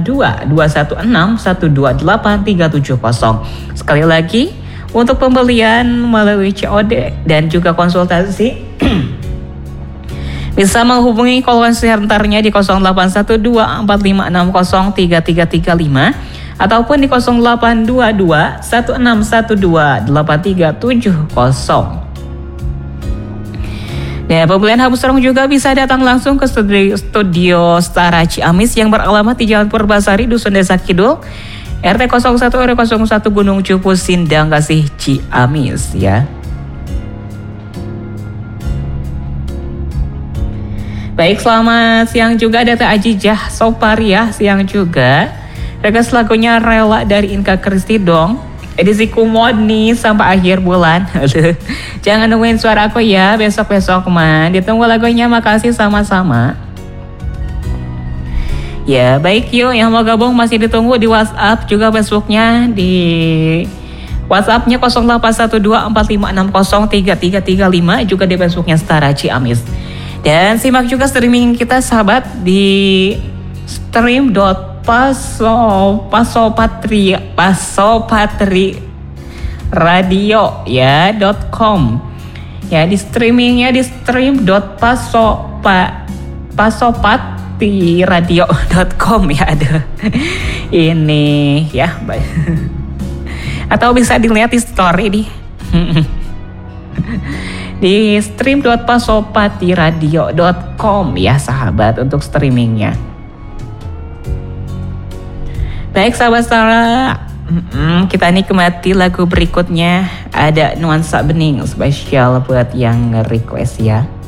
02-216-128-370. Sekali lagi, untuk pembelian melalui COD dan juga konsultasi bisa menghubungi call centernya di 0812-4560-3335 ataupun di 0822-1612-8370. Dan pembelian Habu Serong juga bisa datang langsung ke studio Setara Ciamis yang beralamat di Jalan Purbasari, Dusun Desa Kidul, RT 01 RW 01 Gunung Cupu, Sindang Kasih, Ciamis ya. Baik, selamat siang juga Data Ajijah Soparia, siang juga. Request lagunya Rela dari Inka Kristi dong. Edisi kumod nih sampai akhir bulan. Jangan nungguin suara aku ya, besok-besok man. Ditunggu lagunya, makasih sama-sama. Ya baik, yuk yang mau gabung masih ditunggu di WhatsApp juga, Facebooknya di WhatsAppnya 081245603335, juga di Facebooknya Setara Ciamis. Dan simak juga streaming kita sahabat di stream.pasopatri.radio ya .com ya, di streamingnya di stream.pasopatiradio.com ya, ada ini ya, atau bisa dilihat di story di stream.pasopatiradio.com ya sahabat, untuk streamingnya. Baik sahabat Setara, kita nikmati lagu berikutnya. Ada Nuansa Bening spesial buat yang request ya.